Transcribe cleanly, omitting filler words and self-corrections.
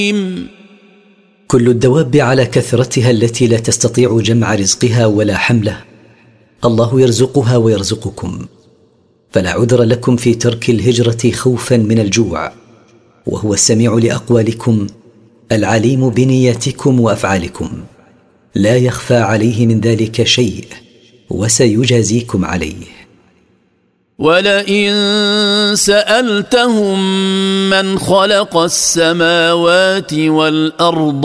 كل الدواب على كثرتها التي لا تستطيع جمع رزقها ولا حمله الله يرزقها ويرزقكم، فلا عذر لكم في ترك الهجرة خوفا من الجوع، وهو السميع لأقوالكم العليم بنياتكم وأفعالكم، لا يخفى عليه من ذلك شيء، وسيجازيكم عليه. ولئن سألتهم من خلق السماوات والأرض